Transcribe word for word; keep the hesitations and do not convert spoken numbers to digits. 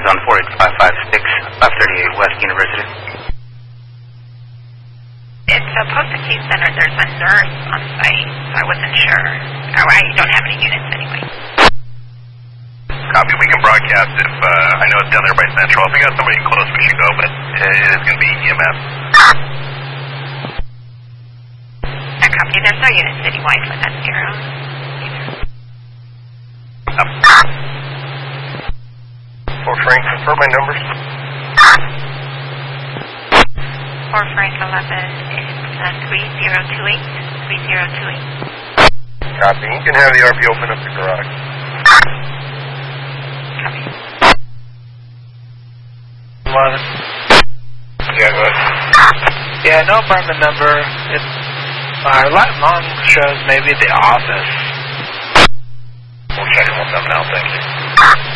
on four eight five five six, five thirty-eight West University. It's supposed to case center. There's a nurse on site, so I wasn't sure. Oh, I don't have any units anyway. Copy. We can broadcast if, uh, I know it's down there by Central. If we got somebody close, we should go, but uh, it is going to be E M S. I copy. There's no unit citywide for that zero. Up. For Frank, confirm my numbers. For Frank eleven, it's uh, three zero two eight, three zero two eight. Copy. You can have the R P open up the garage. Copy. eleven. Yeah, go ahead. Yeah, no apartment number. It's, our uh, long shows maybe at the office. We'll check it one time now, thank you.